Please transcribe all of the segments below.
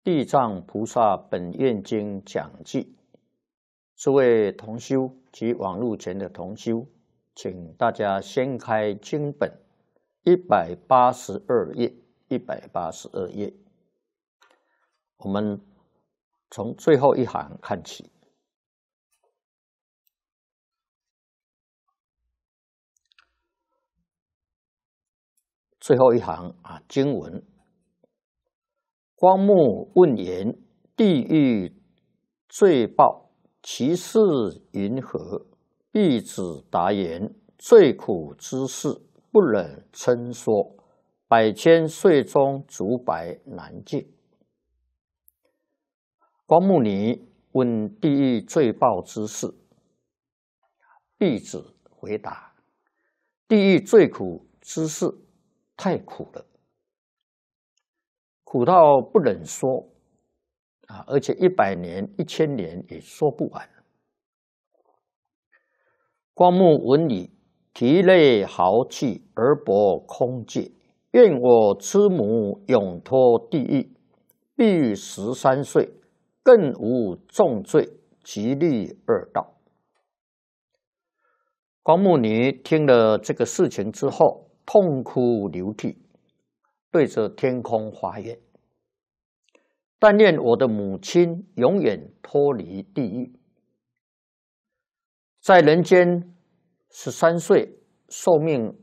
地藏菩萨本愿经讲记，诸位同修及网络前的同修，请大家掀开经本182页，182页，我们从最后一行看起。最后一行经文。光目问言：地狱罪报，其事云何？弟子答言：最苦之事，不忍称说。百千岁中，竹白难尽。光目尼问地狱罪报之事，弟子回答：地狱最苦之事，太苦了。苦到不忍说而且100年、1000年也说不完。光目闻已，涕泪豪气而薄空界。愿我之母永脱地狱，必于13岁，更无重罪，即立二道。光目尼听了这个事情之后，痛哭流涕，对着天空发愿：但愿我的母亲永远脱离地狱，在人间13岁寿命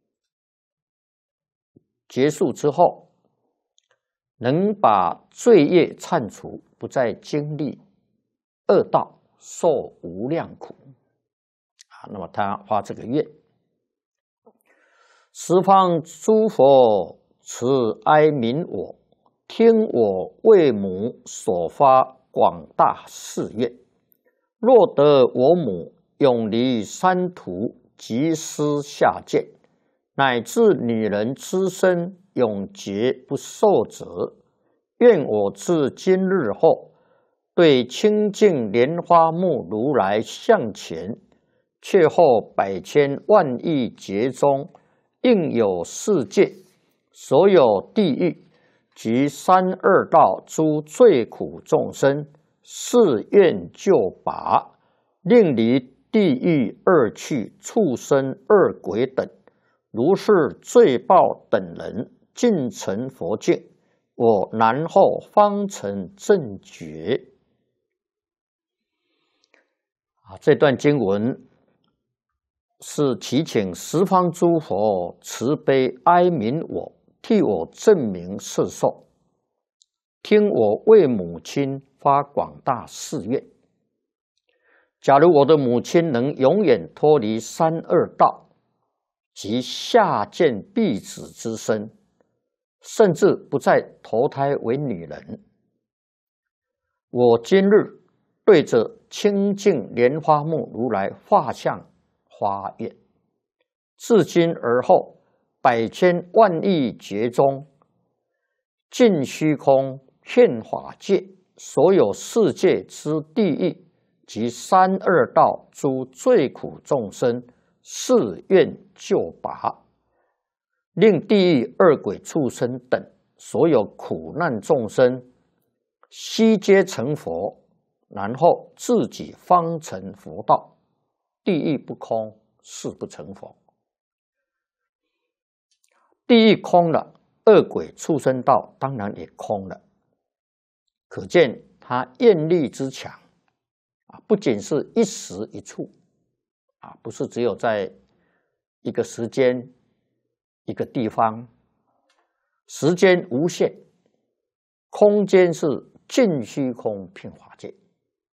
结束之后，能把罪业忏除，不再经历恶道，受无量苦。那么他发这个愿，十方诸佛慈哀悯我，听我为母所发广大誓愿。若得我母永离三途，即施下贱，乃至女人之身永绝不受责。愿我自今日后，对清净莲花目如来向前，却后百千万亿劫中，应有世界，所有地狱及32道诸最苦众生，誓愿救拔，令离地狱恶趣、畜生、恶鬼等，如是罪报等人，尽成佛境，我然后方成正觉。这段经文是祈请十方诸佛慈悲哀悯我，替我证明世受，听我为母亲发广大誓愿。假如我的母亲能永远脱离32道及下贱婢子之身，甚至不再投胎为女人，我今日对着清净莲花目如来画像发愿，自今而后，百千万亿劫中，尽虚空遍法界，所有世界之地狱及32道诸最苦众生，誓愿救拔，令地狱恶鬼畜生等所有苦难众生悉皆成佛，然后自己方成佛道。地狱不空，誓不成佛。地狱空了，恶鬼畜生道当然也空了。可见他愿力之强不仅是一时一处不是只有在一个时间一个地方，时间无限，空间是尽虚空遍法界。